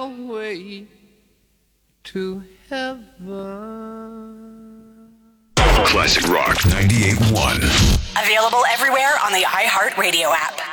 your way to heaven. Classic Rock 98.1. Available everywhere on the iHeartRadio app.